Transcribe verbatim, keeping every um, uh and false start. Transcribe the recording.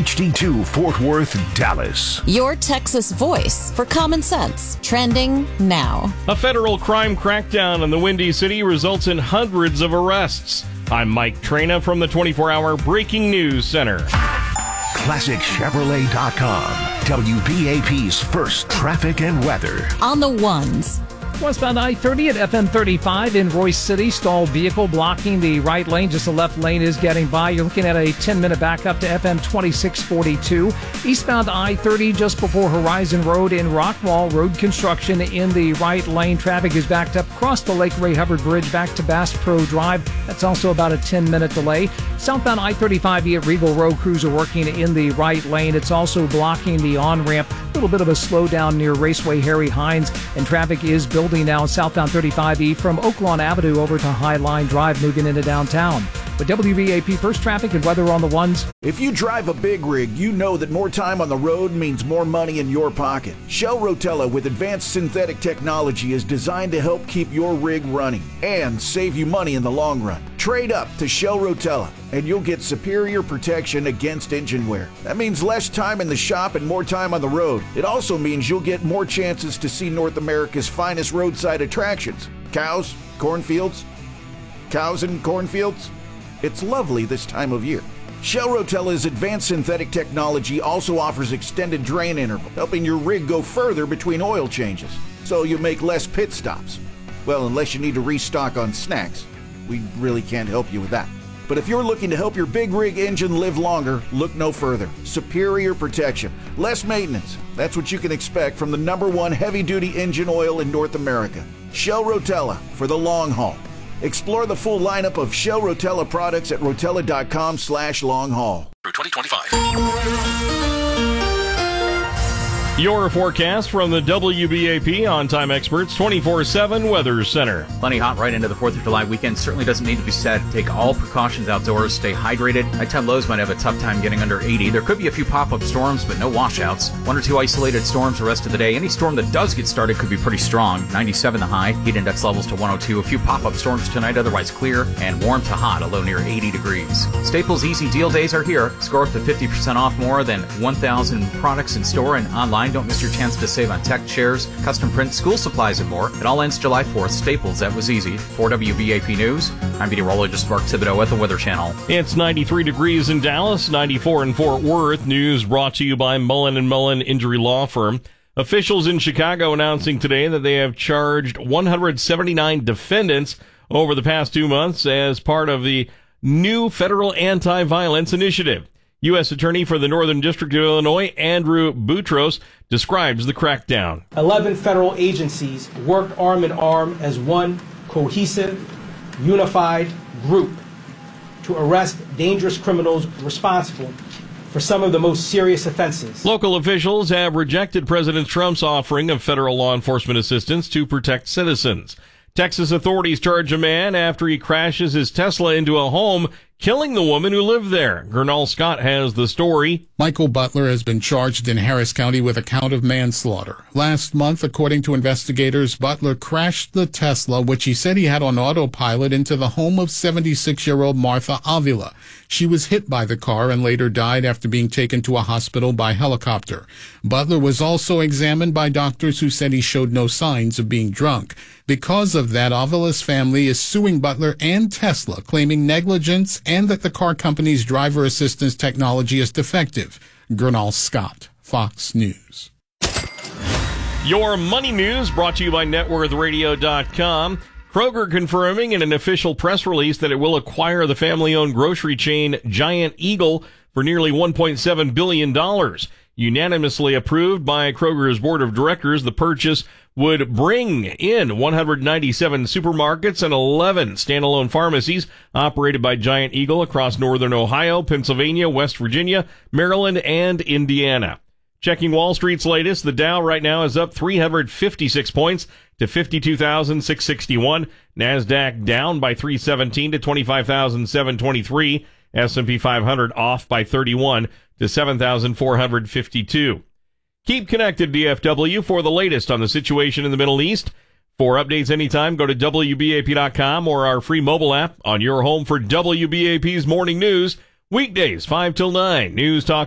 H D two Fort Worth, Dallas. Your Texas voice for common sense. Trending now. A federal crime crackdown in the Windy City results in hundreds of arrests. I'm Mike Traina from the twenty-four hour Breaking News Center. Classic Chevrolet dot com. W B A P's first traffic and weather. On the ones. Westbound I thirty at F M thirty-five in Royce City. Stalled vehicle blocking the right lane. Just the left lane is getting by. You're looking at a ten-minute backup to F M twenty-six forty-two. Eastbound I thirty just before Horizon Road in Rockwall. Road construction in the right lane. Traffic is backed up across the Lake Ray Hubbard Bridge back to Bass Pro Drive. That's also about a ten-minute delay. Southbound I thirty-five at Regal Road. Crews are working in the right lane. It's also blocking the on-ramp. A little bit of a slowdown near Raceway Harry Hines. And traffic is building now southbound thirty-five E from Oaklawn Avenue over to Highline Drive, moving into downtown. With W B A P First Traffic and weather on the ones. If you drive a big rig, you know that more time on the road means more money in your pocket. Shell Rotella with advanced synthetic technology is designed to help keep your rig running and save you money in the long run. Trade up to Shell Rotella and you'll get superior protection against engine wear. That means less time in the shop and more time on the road. It also means you'll get more chances to see North America's finest roadside attractions. Cows, cornfields, cows and cornfields. It's lovely this time of year. Shell Rotella's advanced synthetic technology also offers extended drain interval, helping your rig go further between oil changes, so you make less pit stops. Well, unless you need to restock on snacks. We really can't help you with that. But if you're looking to help your big rig engine live longer, look no further. Superior protection, less maintenance. That's what you can expect from the number one heavy-duty engine oil in North America. Shell Rotella for the long haul. Explore the full lineup of Shell Rotella products at rotella.com slash long haul. Through twenty twenty-five. Your forecast from the W B A P On-Time Experts twenty-four seven Weather Center. Plenty hot right into the fourth of July weekend. Certainly doesn't need to be said. Take all precautions outdoors. Stay hydrated. Nighttime lows might have a tough time getting under eighty. There could be a few pop-up storms, but no washouts. One or two isolated storms the rest of the day. Any storm that does get started could be pretty strong. ninety-seven the high. Heat index levels to one oh two. A few pop-up storms tonight, otherwise clear. And warm to hot, a low near eighty degrees. Staples Easy Deal Days are here. Score up to fifty percent off more than one thousand products in store and online. Don't miss your chance to save on tech, chairs, custom print, school supplies, and more. It all ends July fourth. Staples, that was easy. For W B A P News, I'm meteorologist Mark Thibodeau at the Weather Channel. It's ninety-three degrees in Dallas, ninety-four in Fort Worth. News brought to you by Mullen and Mullen Injury Law Firm. Officials in Chicago announcing today that they have charged one hundred seventy-nine defendants over the past two months as part of the new federal anti-violence initiative. U S Attorney for the Northern District of Illinois, Andrew Boutros, describes the crackdown. eleven federal agencies worked arm in arm as one cohesive, unified group to arrest dangerous criminals responsible for some of the most serious offenses. Local officials have rejected President Trump's offering of federal law enforcement assistance to protect citizens. Texas authorities charge a man after he crashes his Tesla into a home, killing the woman who lived there. Gernal Scott has the story. Michael Butler has been charged in Harris County with a count of manslaughter. Last month, according to investigators, Butler crashed the Tesla, which he said he had on autopilot, into the home of seventy-six-year-old Martha Avila. She was hit by the car and later died after being taken to a hospital by helicopter. Butler was also examined by doctors who said he showed no signs of being drunk. Because of that, Avila's family is suing Butler and Tesla, claiming negligence and that the car company's driver assistance technology is defective. Gernal Scott, Fox News. Your money news brought to you by net worth radio dot com. Kroger confirming in an official press release that it will acquire the family-owned grocery chain Giant Eagle for nearly one point seven billion dollars. Unanimously approved by Kroger's board of directors, the purchase would bring in one hundred ninety-seven supermarkets and eleven standalone pharmacies operated by Giant Eagle across northern Ohio, Pennsylvania, West Virginia, Maryland, and Indiana. Checking Wall Street's latest, the Dow right now is up three hundred fifty-six points to fifty-two thousand six hundred sixty-one. NASDAQ down by three seventeen to twenty-five thousand seven hundred twenty-three. S and P five hundred off by thirty-one to seven thousand four hundred fifty-two. Keep connected, D F W, for the latest on the situation in the Middle East. For updates anytime, go to W B A P dot com or our free mobile app on your home for W B A P's morning news. Weekdays, five till nine. News Talk